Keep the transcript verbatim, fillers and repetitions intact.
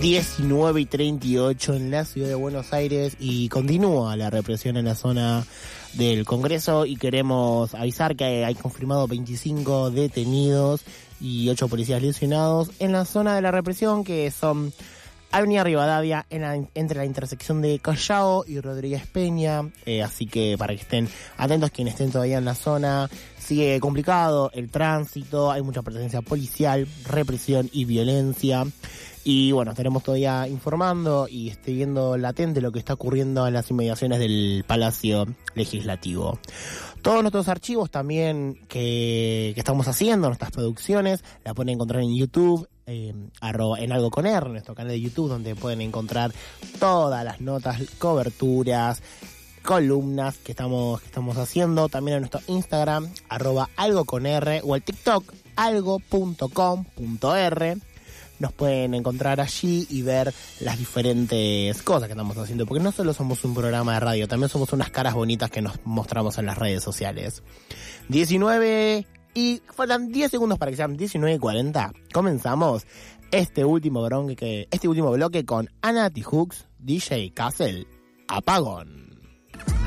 diecinueve y treinta y ocho en la ciudad de Buenos Aires y continúa la represión en la zona del Congreso y queremos avisar que hay confirmado veinticinco detenidos y ocho policías lesionados en la zona de la represión, que son Avenida Rivadavia, en la, entre la intersección de Callao y Rodríguez Peña, eh, así que para que estén atentos quienes estén todavía en la zona. Sigue complicado el tránsito, hay mucha presencia policial, represión y violencia. Y bueno, estaremos todavía informando y este, viendo latente lo que está ocurriendo en las inmediaciones del Palacio Legislativo. Todos nuestros archivos también que, que estamos haciendo, nuestras producciones, la pueden encontrar en YouTube, eh, arroba, en Algo con R, nuestro canal de YouTube, donde pueden encontrar todas las notas, coberturas, columnas que estamos, que estamos haciendo. También en nuestro Instagram, arroba Algo con R, o el TikTok, algo punto com punto r. Nos pueden encontrar allí y ver las diferentes cosas que estamos haciendo, porque no solo somos un programa de radio, también somos unas caras bonitas que nos mostramos en las redes sociales. diecinueve y faltan diez segundos para que sean diecinueve y cuarenta. Comenzamos este último bloque, este último bloque con Ana Tijoux, D J Castle, Apagón.